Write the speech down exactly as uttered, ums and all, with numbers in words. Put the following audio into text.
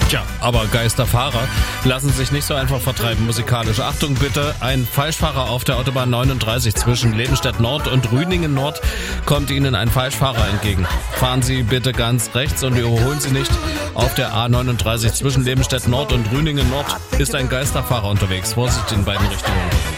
Tja, aber Geisterfahrer lassen sich nicht so einfach vertreiben musikalisch. Achtung bitte, ein Falschfahrer auf der Autobahn neununddreißig zwischen Lebenstedt Nord und Rüningen Nord kommt Ihnen ein Falschfahrer entgegen. Fahren Sie bitte ganz rechts und überholen Sie nicht. Auf der A neununddreißig zwischen Lebenstedt Nord und Rüningen Nord ist ein Geisterfahrer unterwegs. Vorsicht in beiden Richtungen.